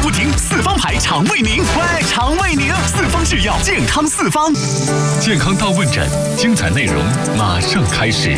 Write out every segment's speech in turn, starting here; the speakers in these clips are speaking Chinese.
不停，四方牌肠胃宁，喂，肠胃宁，四方制药，健康四方。健康大问诊，精彩内容马上开始。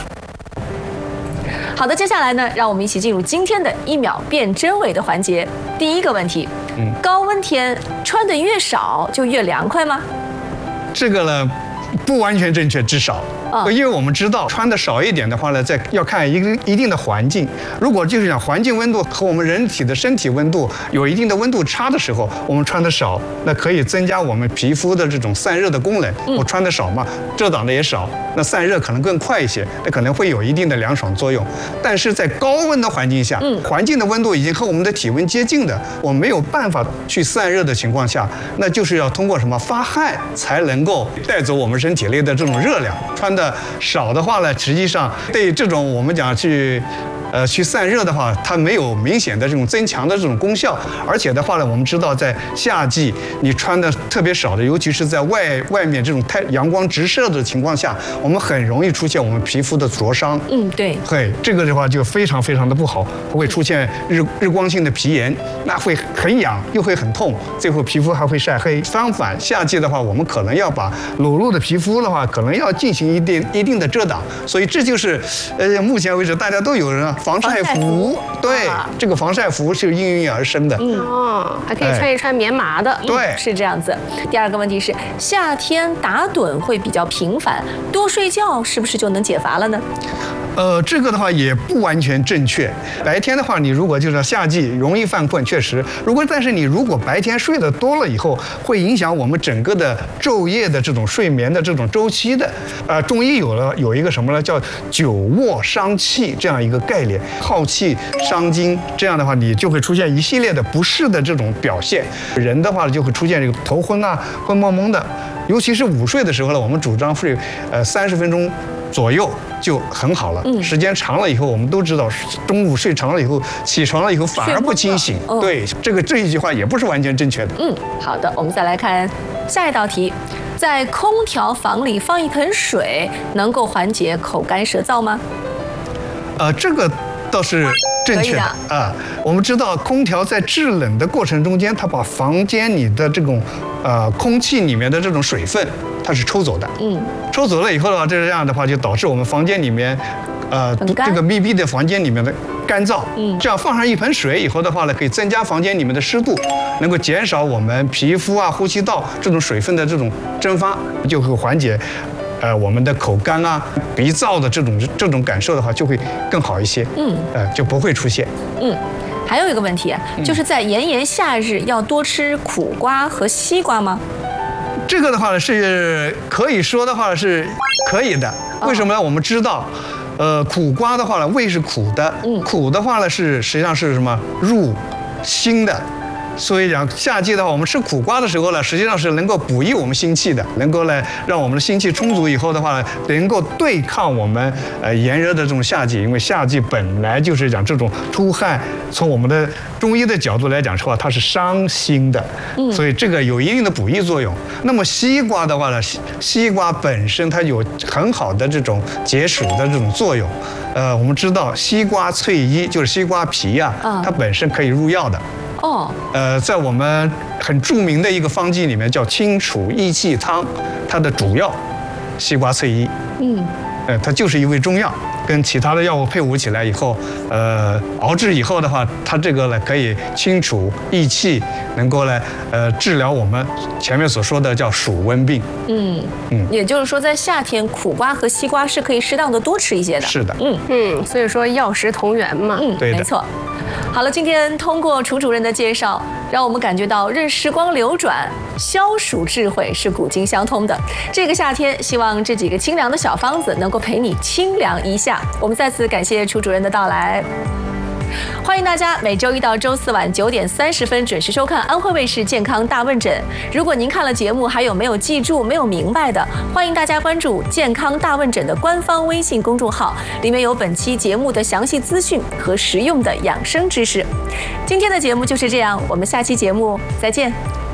好的，接下来呢，让我们一起进入今天的1秒辨真伪的环节。第一个问题，高温天穿的越少就越凉快吗？ 这个呢，不完全正确，至少。因为我们知道穿的少一点的话呢，要看一定的环境。如果就是讲环境温度和我们人体的身体温度有一定的温度差的时候，我们穿的少，那可以增加我们皮肤的这种散热的功能。我穿的少嘛，遮挡的也少，那散热可能更快一些，那可能会有一定的凉爽作用。但是在高温的环境下，环境的温度已经和我们的体温接近的，我们没有办法去散热的情况下，那就是要通过什么发汗才能够带走我们身体内的这种热量。穿的少的话呢，实际上对这种我们讲去散热的话，它没有明显的这种增强的这种功效。而且的话呢，我们知道在夏季你穿的特别少的，尤其是在外面这种阳光直射的情况下，我们很容易出现我们皮肤的灼伤。 对， 这个的话就非常非常的不好，会出现日光性的皮炎，那会很痒又会很痛，最后皮肤还会晒黑。相反，夏季的话，我们可能要把裸露的皮肤的话，可能要进行一定的遮挡。所以这就是目前为止大家都有人防晒服，对，这个防晒服是应运而生的。 还可以穿一穿棉麻的。 对， 是这样子。第二个问题是，夏天打盹会比较频繁，多睡觉是不是就能解乏了呢？ 这个的话也不完全正确。白天的话，你如果就是夏季容易犯困，确实。但是你如果白天睡得多了以后，会影响我们整个的昼夜的这种睡眠的这种周期的。中医有一个什么呢？叫久卧伤气这样一个概念，耗气伤精。这样的话，你就会出现一系列的不适的这种表现。人的话就会出现这个头昏啊、昏蒙蒙的。尤其是午睡的时候呢，我们主张睡30分钟左右就很好了。时间长了以后，我们都知道，中午睡长了以后，起床了以后反而不清醒。对，这一句话也不是完全正确的。 好的，我们再来看下一道题，在空调房里放一盆水，能够缓解口干舌燥吗？ 这个倒是正确的我们知道，空调在制冷的过程中间，它把房间里的这种空气里面的这种水分，它是抽走的。抽走了以后的话，这样的话就导致我们房间里面这个密闭的房间里面的干燥。这样放上一盆水以后的话呢，可以增加房间里面的湿度，能够减少我们皮肤啊、呼吸道这种水分的这种蒸发，就会缓解我们的口干啊、鼻燥的这种感受的话，就会更好一些。就不会出现。 还有一个问题，就是在炎炎夏日要多吃苦瓜和西瓜吗？ 这个的话呢，是可以说的话是可以的。为什么呢？我们知道，苦瓜的话呢，味是苦的，苦的话呢实际上是什么？入心的。所以讲夏季的话，我们吃苦瓜的时候呢，实际上是能够补益我们心气的，能够呢让我们的心气充足以后的话呢，能够对抗我们炎热的这种夏季。因为夏季本来就是讲这种出汗，从我们的中医的角度来讲的话，它是伤心的，所以这个有一定的补益作用。那么西瓜的话呢，西瓜本身它有很好的这种解暑的这种作用。我们知道西瓜翠衣就是西瓜皮它本身可以入药的。在我们很著名的一个方剂里面叫清暑益气汤，它的主药西瓜翠衣。它就是一味中药，跟其他的药物配伍起来以后，熬制以后的话，它这个呢可以清暑益气，能够呢治疗我们前面所说的叫暑温病。 也就是说，在夏天苦瓜和西瓜是可以适当的多吃一些的。 是的。 所以说药食同源嘛。 对的， 没错。好了，今天通过楚主任的介绍，让我们感觉到任时光流转，消暑智慧是古今相通的。这个夏天，希望这几个清凉的小方子能够陪你清凉一下。我们再次感谢楚主任的到来。欢迎大家每周一到周四晚9点30分准时收看安徽卫视健康大问诊。如果您看了节目还有没有记住、没有明白的，欢迎大家关注健康大问诊的官方微信公众号，里面有本期节目的详细资讯和实用的养生知识。今天的节目就是这样，我们下期节目再见。